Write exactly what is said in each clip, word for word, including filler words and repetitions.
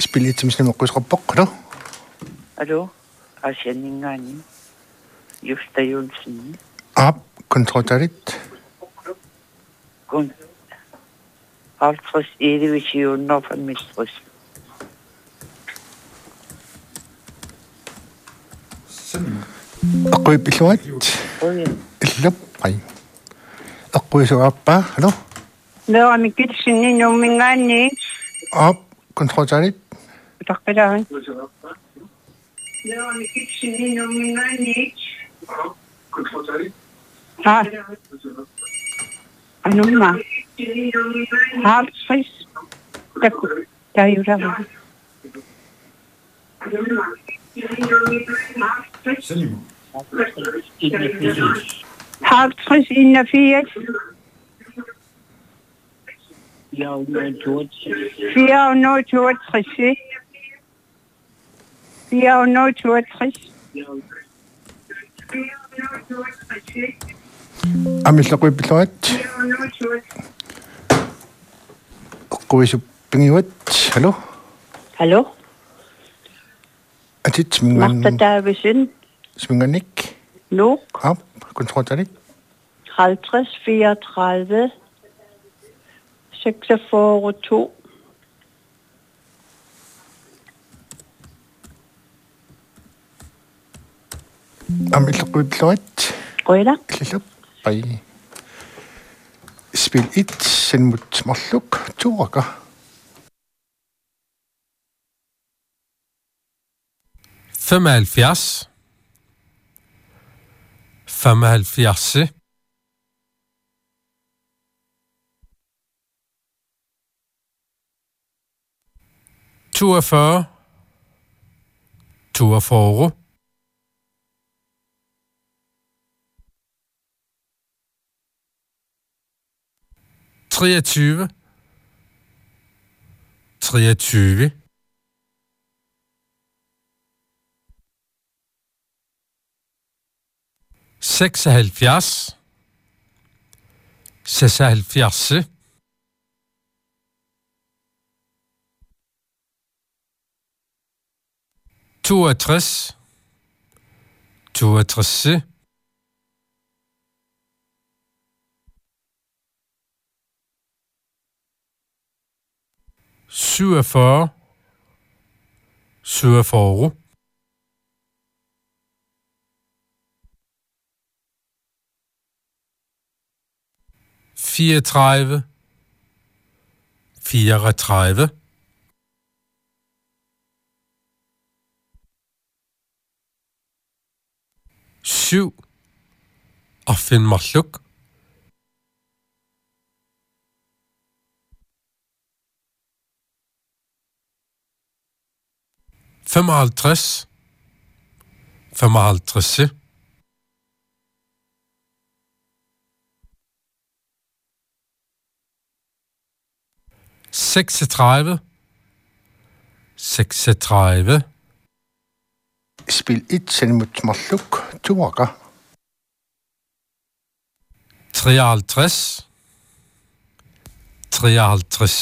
спилитсимисламеққусеқарпоқ қала алло асианнингаани юстаюлсин ап контролтарит кон алтрис эдивисиуннер фаммистрис аққуиппиллуат иллаппай аққуисуарпаа алло Нэрами китсинни нуммингаани ап контролтарит таққилаан Нэрами китсинни нуммингаани контролтарит а анумма хаарсис таку таюрава хаарсис иннафиат fire hundrede og toogtres. fire hundrede og toogtres. амиллақуиппиллуат оққуисуппингиват халlo Hallo? атит сминган Martha Davidsen. сминганик Nok. ап контролтарит halvtreds fireogtredive. seksogfyrre to. амиллақуиппиллуат Røller. иллаппай spil et senmut molluk tuaqa femoghalvfjerds femoghalvfjerds toogfyrre toogfyrre treogtyve treogtyve seksoghalvfjerds seksoghalvfjerds toogtres toogtres syvogfyrre syvogfyrre fireogtredive fireogtredive syv og fimmoghalvtreds femoghalvtreds femoghalvtreds seksogtredive seksogtredive spil et senmut molluk tuaqa treoghalvtreds treoghalvtreds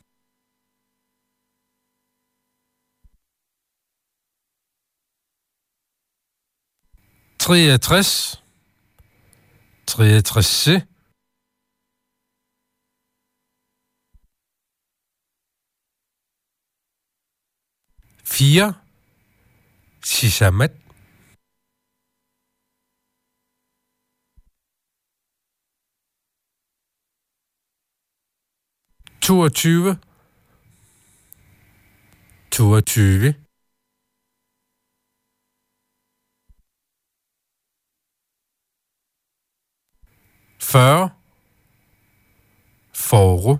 treogtres treogtres fire sisamat toogtyve toogtyve fyrre fyrre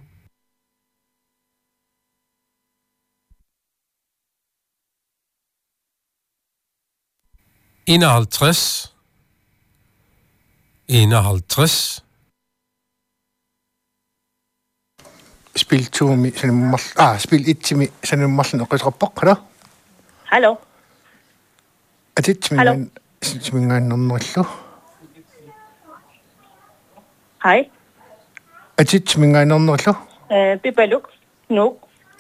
enoghalvtreds enoghalvtreds spil tuumi sanummal ah spil itsimi sanummallen oqisqarpoq hallo Hallo? atit Hallo? smingan smingaannernerallu Hej. atit smingaannernerallu Øh, Bibaluk. Nok.